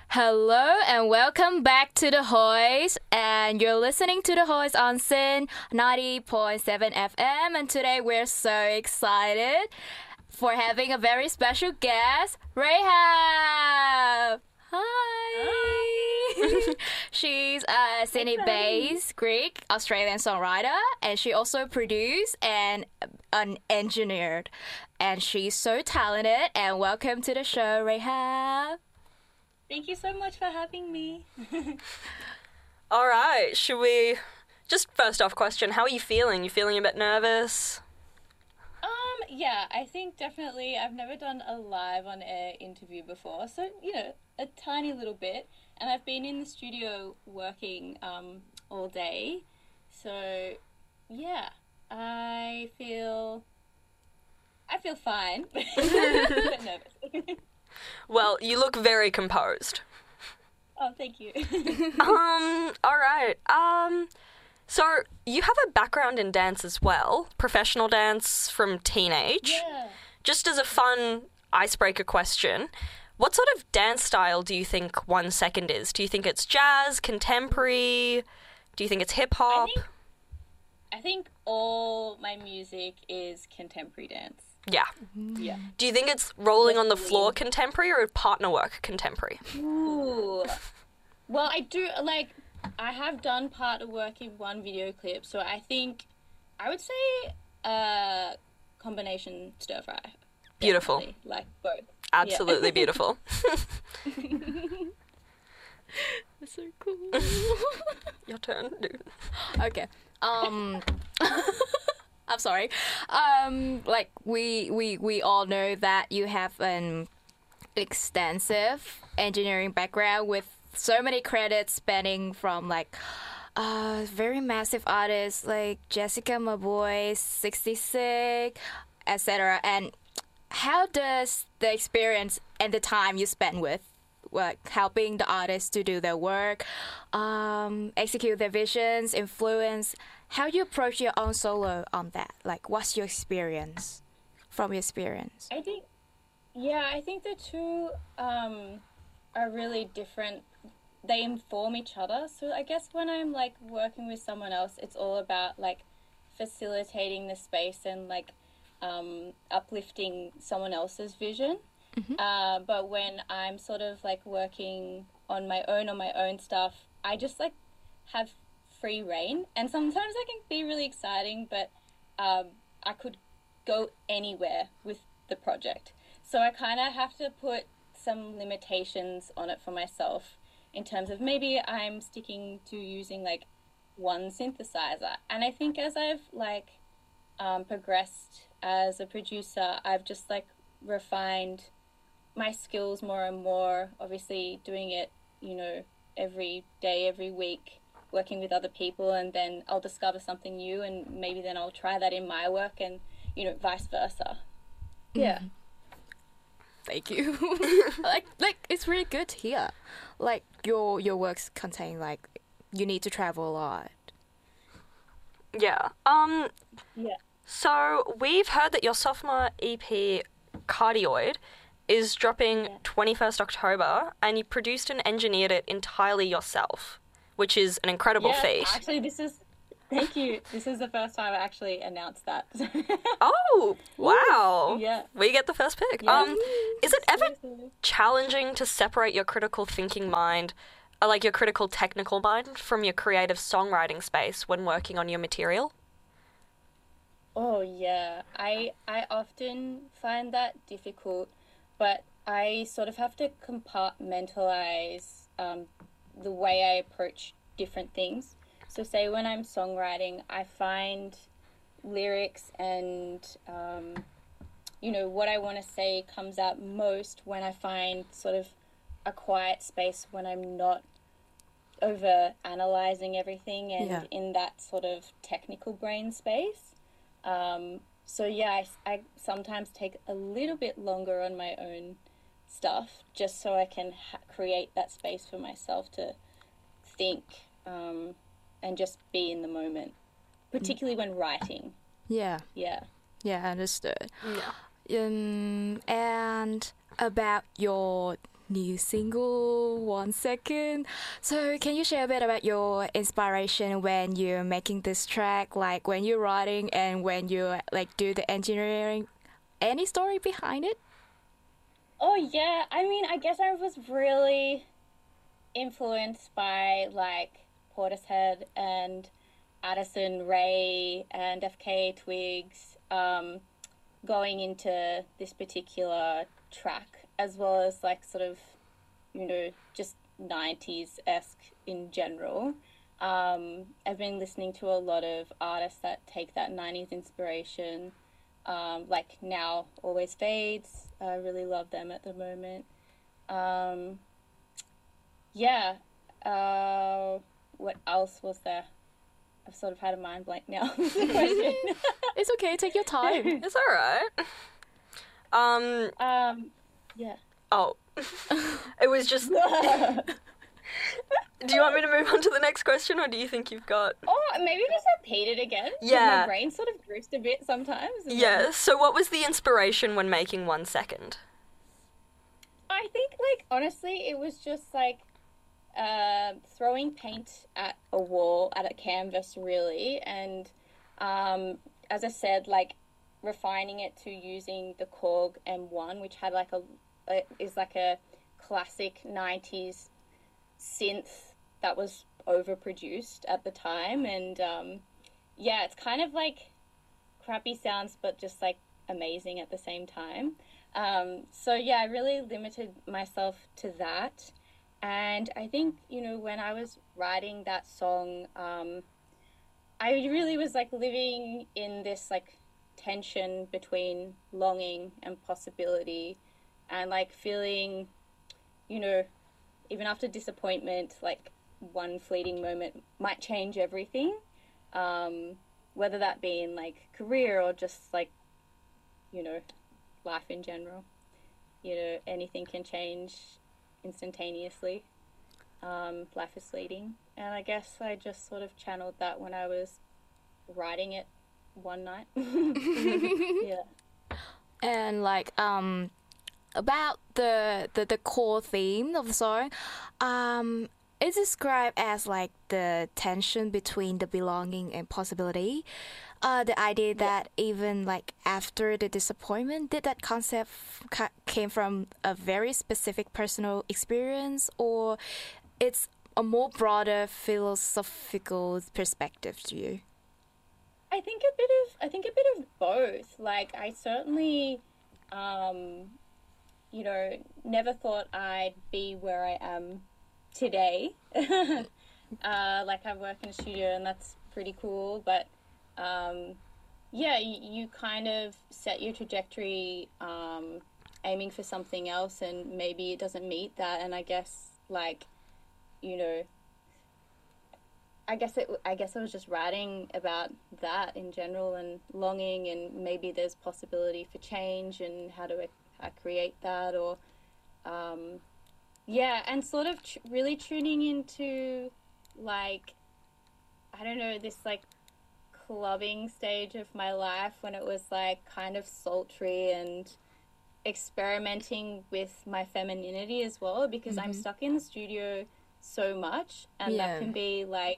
Hello and welcome back to The Hoist, and you're listening to The Hoist on Sin 90.7 FM, and today we're so excited for having a very special guest, Rahab. Hi. She's a Sydney-based Greek Australian songwriter, and she also produced and engineered, and she's so talented. And welcome to the show, Rahab. Thank you so much for having me. All right, should we just first off question, how are you feeling? You feeling a bit nervous? Yeah, I think definitely I've never done a live on air interview before, so a tiny little bit, and I've been in the studio working all day. So yeah, I feel fine. But nervous. Well, you look very composed. Oh, thank you. All right. So you have a background in dance as well, professional dance from teenage. Yeah. Just as a fun icebreaker question, what sort of dance style do you think 1 Second is? Do you think it's jazz, contemporary? Do you think it's hip hop? I think all my music is contemporary dance. Yeah. Yeah. Do you think it's rolling on the floor contemporary or partner work contemporary? Ooh. Well, I have done part of work in one video clip, so I think I would say combination stir fry. Beautiful. Definitely. Like both. Absolutely beautiful. That's so cool. Your turn, dude. Okay. I'm sorry. We all know that you have an extensive engineering background with so many credits spanning from very massive artists like Jessica Maboy, 66, etc. And how does the experience and the time you spend with helping the artists to do their work, execute their visions, influence, how do you approach your own solo on that? Like, what's your experience from your experience? I think the two are really different. They inform each other. So I guess when I'm working with someone else, it's all about facilitating the space and uplifting someone else's vision. Mm-hmm. But when I'm sort of working on my own stuff, I just have free reign, and sometimes that can be really exciting, but I could go anywhere with the project. So I kind of have to put some limitations on it for myself in terms of maybe I'm sticking to using one synthesizer. And I think as I've progressed as a producer, I've just refined my skills more and more, obviously doing it, every day, every week, working with other people, and then I'll discover something new, and maybe then I'll try that in my work, and vice versa. Yeah. Thank you. It's really good to hear. Your works contain you need to travel a lot. Yeah. Yeah. So we've heard that your sophomore EP, Cardioid, is dropping 21st October, and you produced and engineered it entirely yourself, which is an incredible feat. Actually, thank you. This is the first time I actually announced that. Oh, wow. Yeah. We get the first pick. Yeah. Is it ever challenging to separate your critical thinking mind, your critical technical mind, from your creative songwriting space when working on your material? Oh, yeah. I often find that difficult, but I sort of have to compartmentalize the way I approach different things. So say when I'm songwriting, I find lyrics and, what I want to say comes out most when I find sort of a quiet space, when I'm not over analyzing everything and in that sort of technical brain space. So yeah, I sometimes take a little bit longer on my own stuff just so I can create that space for myself to think and just be in the moment, particularly when writing. Yeah. Yeah. Yeah, understood. Yeah. And about your new single, 1 Second. So can you share a bit about your inspiration when you're making this track, like when you're writing and when you like do the engineering? Any story behind it? Oh yeah, I mean, I guess I was really influenced by like Portishead and Addison Rae and FK Twigs going into this particular track, as well as like sort of, just 90s-esque in general. I've been listening to a lot of artists that take that 90s inspiration, like Now Always Fades. I really love them at the moment. What else was there? I've sort of had a mind blank now. It's okay, take your time. It's all right. Yeah. Oh. It was just... Do you want me to move on to the next question, or do you think you've got... Oh, maybe just repeat it again. Yeah. My brain sort of drifts a bit sometimes. Yeah, so what was the inspiration when making 1 Second? I think, like, honestly, it was just, like, throwing paint at a wall, at a canvas, really, and, as I said, like, refining it to using the Korg M1, which had, like, is like a classic 90s synth that was overproduced at the time, and, it's kind of, like, crappy sounds, but just, like, amazing at the same time. I really limited myself to that. And I think, when I was writing that song, I really was like living in this like tension between longing and possibility, and like feeling, even after disappointment, like one fleeting moment might change everything, whether that be in like career or just like, life in general. Anything can change instantaneously. Life is fleeting, and I guess I just sort of channeled that when I was writing it one night. Yeah. And like about the core theme of the song, it's described as like the tension between the belonging and possibility. The idea that even like after the disappointment, did that concept came from a very specific personal experience, or it's a more broader philosophical perspective to you? I think a bit of both. Like, I certainly, never thought I'd be where I am today. Like, I work in a studio, and that's pretty cool, but you kind of set your trajectory aiming for something else, and maybe it doesn't meet that, and I guess like, I guess I was just writing about that in general, and longing, and maybe there's possibility for change, and how do I create that, or and sort of really tuning into like, I don't know, this like clubbing stage of my life when it was like kind of sultry, and experimenting with my femininity as well, because I'm stuck in the studio so much, and that can be like,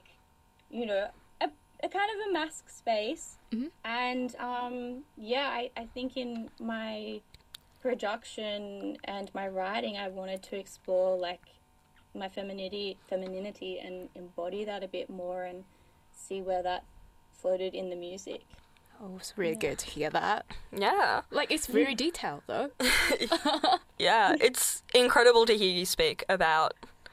a kind of a mask space. And I think in my production and my writing, I wanted to explore like my femininity and embody that a bit more, and see where that floated in the music. Oh, it's really good to hear that. Yeah. Like, it's very detailed, though. Yeah, it's incredible to hear you speak about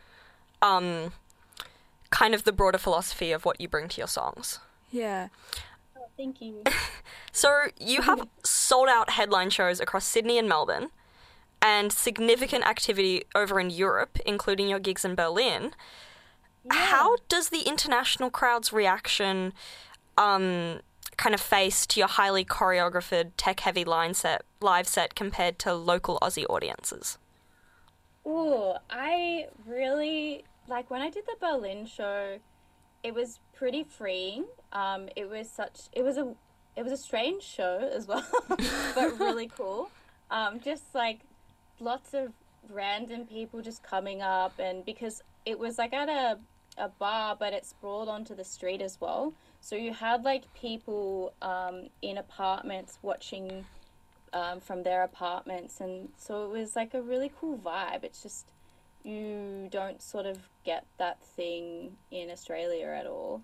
kind of the broader philosophy of what you bring to your songs. Yeah. Oh, thank you. So you have sold-out headline shows across Sydney and Melbourne, and significant activity over in Europe, including your gigs in Berlin. Yeah. How does the international crowd's reaction kind of face to your highly choreographed, tech-heavy live set compared to local Aussie audiences? Ooh, I really, like, when I did the Berlin show, it was pretty freeing. It was a strange show as well, but really cool. Just like lots of random people just coming up, and because it was like at a bar, but it sprawled onto the street as well. So you had like people in apartments watching from their apartments, and so it was like a really cool vibe. It's just you don't sort of get that thing in Australia at all.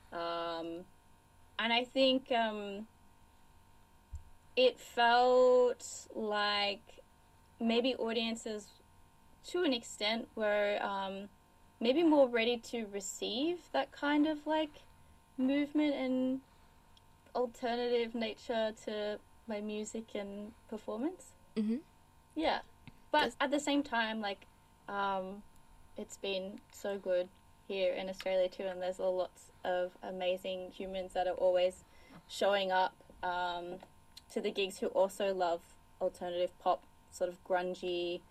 And I think it felt like maybe audiences, to an extent, were maybe more ready to receive that kind of like movement and alternative nature to my music and performance. Mm-hmm. Yeah, but at the same time, like, it's been so good here in Australia too, and there's lots of amazing humans that are always showing up to the gigs who also love alternative pop, sort of grungy,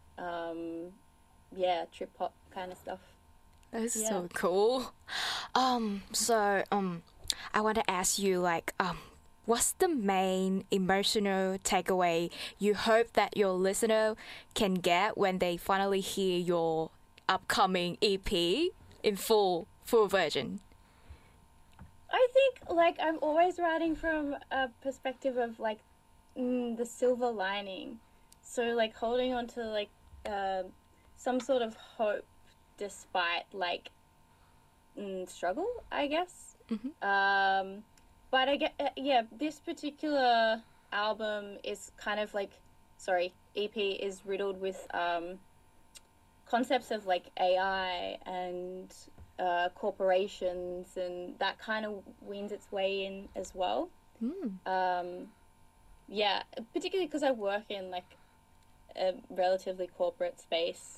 trip hop kind of stuff. That's so cool. So I want to ask you, like, what's the main emotional takeaway you hope that your listener can get when they finally hear your upcoming EP in full version? I think, like, I'm always writing from a perspective of, like, the silver lining. So, like, holding on to, like, some sort of hope despite, like, struggle, I guess. Mm-hmm. But I get, this particular album is kind of like, EP is riddled with concepts of like AI and corporations, and that kind of weans its way in as well. Particularly because I work in like a relatively corporate space.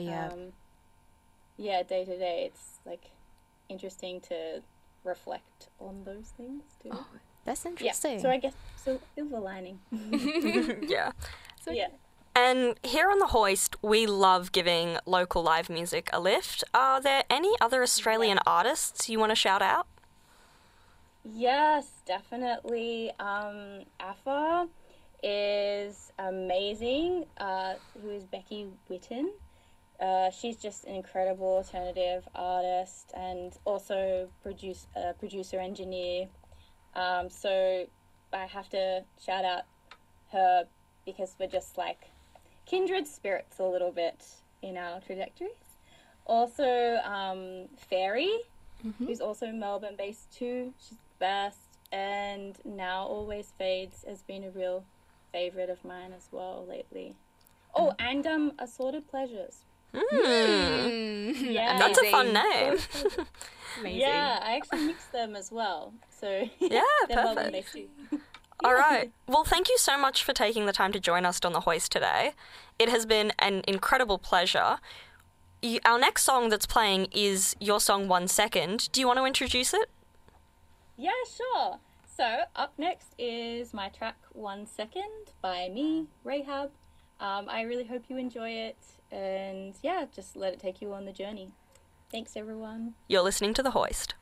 Day to day, it's like interesting to reflect on those things too. Oh, that's interesting. Yeah, so I guess silver lining. Yeah. So, yeah. And here on The Hoist, we love giving local live music a lift. Are there any other Australian artists you want to shout out? Yes, definitely. Afa is amazing, who is Becky Whitten. She's just an incredible alternative artist and also producer engineer. So I have to shout out her because we're just like kindred spirits a little bit in our trajectories. Also, Fairy, who's also Melbourne-based too. She's the best. And Now Always Fades has been a real favourite of mine as well lately. Oh, and Assorted Pleasures. Yeah, that's a fun name. Amazing. Yeah, I actually mixed them as well. So Yeah, they're perfect. Melbourne-based too. All right. Well, thank you so much for taking the time to join us on The Hoist today. It has been an incredible pleasure. Our next song that's playing is your song 1 Second. Do you want to introduce it? Yeah, sure. So up next is my track 1 Second by me, Rahab. I really hope you enjoy it, and yeah, just let it take you on the journey. Thanks, everyone. You're listening to The Hoist.